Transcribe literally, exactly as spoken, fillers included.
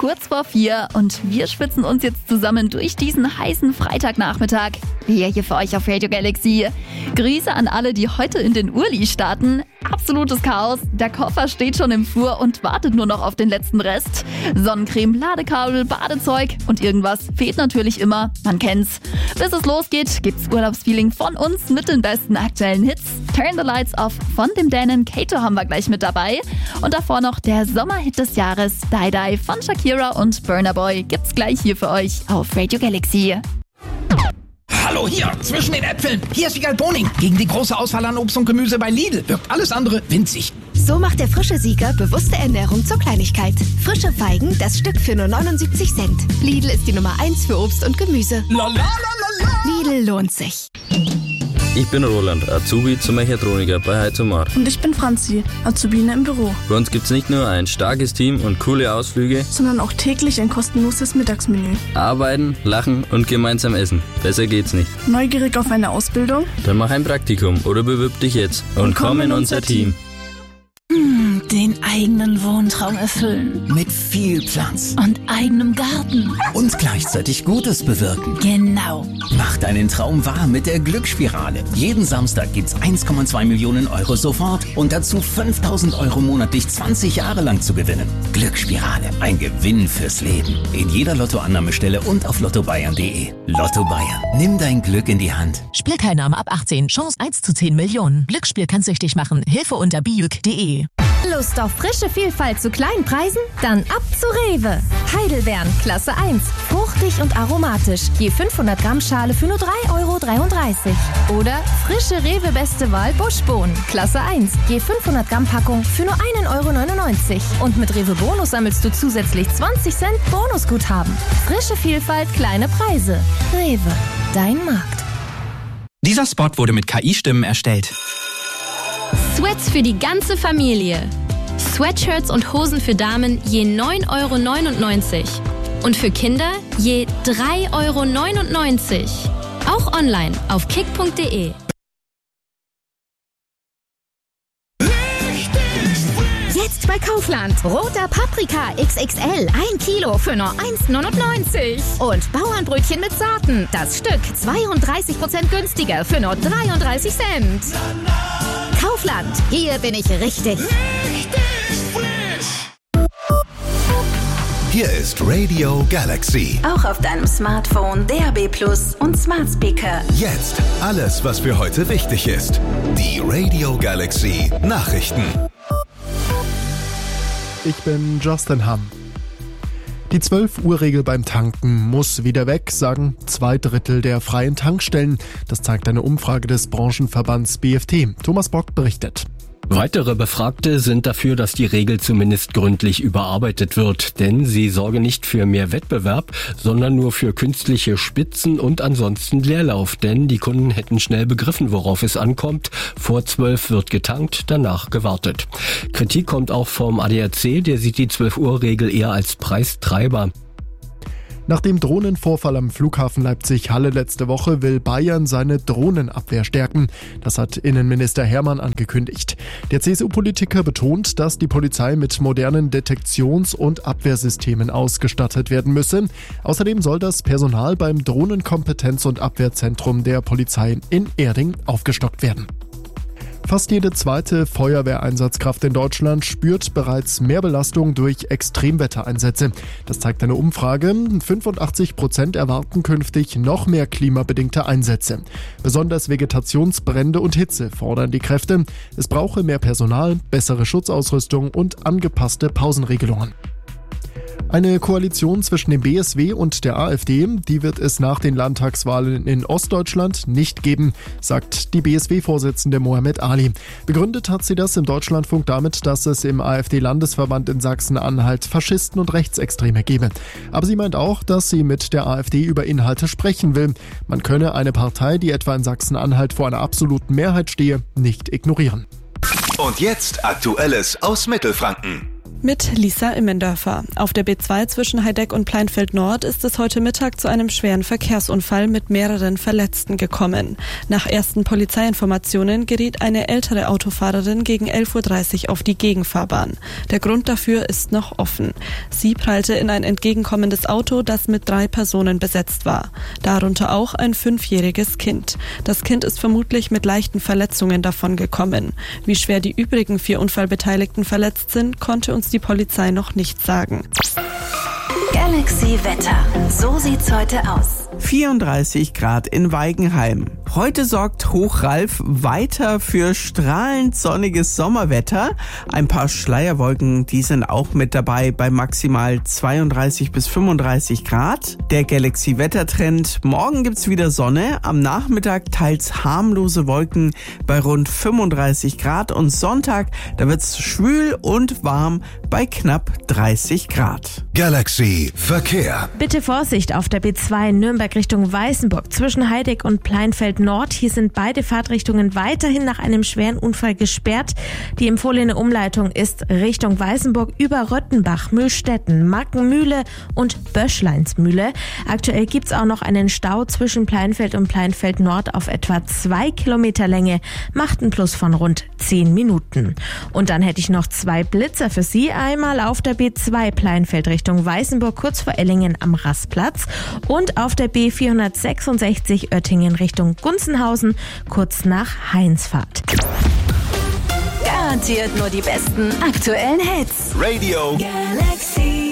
kurz vor vier und wir schwitzen uns jetzt zusammen durch diesen heißen Freitagnachmittag. Wir hier für euch auf Radio Galaxy. Grüße an alle, die heute in den Urli starten. Absolutes Chaos. Der Koffer steht schon im Flur und wartet nur noch auf den letzten Rest. Sonnencreme, Ladekabel, Badezeug und irgendwas fehlt natürlich immer. Man kennt's. Bis es losgeht, gibt's Urlaubsfeeling von uns mit den besten aktuellen Hits. Turn the Lights Off von dem Dänen Kato haben wir gleich mit dabei. Und davor noch der Sommerhit des Jahres, Die Die von Shakira und Burna Boy, gibt's gleich hier für euch auf Radio Galaxy. Hallo, hier, zwischen den Äpfeln. Hier ist Wiegald Boning. Gegen die große Auswahl an Obst und Gemüse bei Lidl wirkt alles andere winzig. So macht der frische Sieger bewusste Ernährung zur Kleinigkeit. Frische Feigen, das Stück für nur neunundsiebzig Cent. Lidl ist die Nummer eins für Obst und Gemüse. La, la, la, la, la. Lidl lohnt sich. Ich bin Roland, Azubi zum Mechatroniker bei Heizomar. Und ich bin Franzi, Azubine im Büro. Bei uns gibt's nicht nur ein starkes Team und coole Ausflüge, sondern auch täglich ein kostenloses Mittagsmenü. Arbeiten, lachen und gemeinsam essen. Besser geht's nicht. Neugierig auf eine Ausbildung? Dann mach ein Praktikum oder bewirb dich jetzt und, und komm in unser Team. Hm, den eigenen Wohntraum erfüllen. Mit viel Platz. Und eigenem Garten. Und gleichzeitig Gutes bewirken. Genau. Mach deinen Traum wahr mit der Glücksspirale. Jeden Samstag gibt's eins Komma zwei Millionen Euro sofort und dazu fünftausend Euro monatlich zwanzig Jahre lang zu gewinnen. Glücksspirale, ein Gewinn fürs Leben. In jeder Lottoannahmestelle und auf lotto bayern punkt de. Lotto Bayern, nimm dein Glück in die Hand. Spielteilnahme ab achtzehn, Chance eins zu zehn Millionen. Glücksspiel kann süchtig machen. Hilfe unter biuk punkt de. Lust auf frische Vielfalt zu kleinen Preisen? Dann ab zu Rewe. Heidelbeeren, Klasse eins. Fruchtig und aromatisch. Je fünfhundert Gramm Schale für nur drei Euro dreiunddreißig. Oder frische Rewe Beste Wahl Buschbohnen, Klasse eins. Je fünfhundert Gramm Packung für nur ein Euro neunundneunzig. Und mit Rewe Bonus sammelst du zusätzlich zwanzig Cent Bonusguthaben. Frische Vielfalt, kleine Preise. Rewe, dein Markt. Dieser Spot wurde mit K I-Stimmen erstellt. Sweats für die ganze Familie. Sweatshirts und Hosen für Damen je neun Euro neunundneunzig. Und für Kinder je drei Euro neunundneunzig. Auch online auf kick punkt de. Jetzt bei Kaufland. Roter Paprika X X L. Ein Kilo für nur eins neunundneunzig. Und Bauernbrötchen mit Sorten. Das Stück zweiunddreißig Prozent günstiger für nur dreiunddreißig Cent. Kaufland. Hier bin ich richtig. Richtig frisch. Hier ist Radio Galaxy. Auch auf deinem Smartphone, D A B Plus und Smart Speaker. Jetzt alles, was für heute wichtig ist. Die Radio Galaxy Nachrichten. Ich bin Justin Hamm. Die zwölf Uhr Regel beim Tanken muss wieder weg, sagen zwei Drittel der freien Tankstellen. Das zeigt eine Umfrage des Branchenverbands B F T. Thomas Bock berichtet. Weitere Befragte sind dafür, dass die Regel zumindest gründlich überarbeitet wird, denn sie sorge nicht für mehr Wettbewerb, sondern nur für künstliche Spitzen und ansonsten Leerlauf, denn die Kunden hätten schnell begriffen, worauf es ankommt. Vor zwölf wird getankt, danach gewartet. Kritik kommt auch vom A D A C, der sieht die zwölf Uhr Regel eher als Preistreiber. Nach dem Drohnenvorfall am Flughafen Leipzig-Halle letzte Woche will Bayern seine Drohnenabwehr stärken. Das hat Innenminister Hermann angekündigt. Der C S U-Politiker betont, dass die Polizei mit modernen Detektions- und Abwehrsystemen ausgestattet werden müsse. Außerdem soll das Personal beim Drohnenkompetenz- und Abwehrzentrum der Polizei in Erding aufgestockt werden. Fast jede zweite Feuerwehreinsatzkraft in Deutschland spürt bereits mehr Belastung durch Extremwettereinsätze. Das zeigt eine Umfrage. fünfundachtzig Prozent erwarten künftig noch mehr klimabedingte Einsätze. Besonders Vegetationsbrände und Hitze fordern die Kräfte. Es brauche mehr Personal, bessere Schutzausrüstung und angepasste Pausenregelungen. Eine Koalition zwischen dem B S W und der AfD, die wird es nach den Landtagswahlen in Ostdeutschland nicht geben, sagt die B S W-Vorsitzende Mohammed Ali. Begründet hat sie das im Deutschlandfunk damit, dass es im AfD-Landesverband in Sachsen-Anhalt Faschisten und Rechtsextreme gebe. Aber sie meint auch, dass sie mit der AfD über Inhalte sprechen will. Man könne eine Partei, die etwa in Sachsen-Anhalt vor einer absoluten Mehrheit stehe, nicht ignorieren. Und jetzt Aktuelles aus Mittelfranken. Mit Lisa Immendörfer. Auf der B zwei zwischen Heideck und Pleinfeld Nord ist es heute Mittag zu einem schweren Verkehrsunfall mit mehreren Verletzten gekommen. Nach ersten Polizeiinformationen geriet eine ältere Autofahrerin gegen elf Uhr dreißig auf die Gegenfahrbahn. Der Grund dafür ist noch offen. Sie prallte in ein entgegenkommendes Auto, das mit drei Personen besetzt war. Darunter auch ein fünfjähriges Kind. Das Kind ist vermutlich mit leichten Verletzungen davongekommen. Wie schwer die übrigen vier Unfallbeteiligten verletzt sind, konnte uns die Polizei noch nicht sagen. Galaxy Wetter. So sieht's heute aus. vierunddreißig Grad in Weigenheim. Heute sorgt Hochralf weiter für strahlend sonniges Sommerwetter. Ein paar Schleierwolken, die sind auch mit dabei bei maximal zweiunddreißig bis fünfunddreißig Grad. Der Galaxy-Wettertrend. Morgen gibt's wieder Sonne. Am Nachmittag teils harmlose Wolken bei rund fünfunddreißig Grad. Und Sonntag, da wird's schwül und warm bei knapp dreißig Grad. Galaxy Verkehr. Bitte Vorsicht auf der B zwei Nürnberg Richtung Weißenburg zwischen Heideck und Pleinfeld Nord. Hier sind beide Fahrtrichtungen weiterhin nach einem schweren Unfall gesperrt. Die empfohlene Umleitung ist Richtung Weißenburg über Röttenbach, Mühlstetten, Mackenmühle und Böschleinsmühle. Aktuell gibt's auch noch einen Stau zwischen Pleinfeld und Pleinfeld Nord auf etwa zwei Kilometer Länge, macht einen Plus von rund zehn Minuten. Und dann hätte ich noch zwei Blitzer für Sie. Einmal auf der B zwei Pleinfeld Richtung Weißenburg kurz vor Ellingen am Rastplatz und auf der B vierhundertsechsundsechzig Oettingen Richtung Gunzenhausen kurz nach Heinsfahrt. Garantiert nur die besten aktuellen Hits. Radio Galaxy.